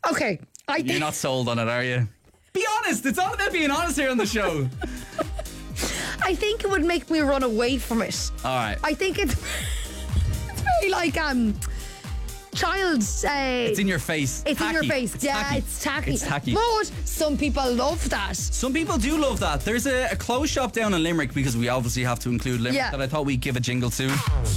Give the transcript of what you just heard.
Okay, You're not sold on it, are you? Be honest. It's all about being honest here on the show. I think it would make me run away from it. All right. I think it's very like child's. It's in your face. It's tacky. in your face. It's yeah, tacky. it's tacky. It's tacky. But some people love that. Some people do love that. There's a clothes shop down in Limerick, because we obviously have to include Limerick, Yeah. that I thought we'd give a jingle to.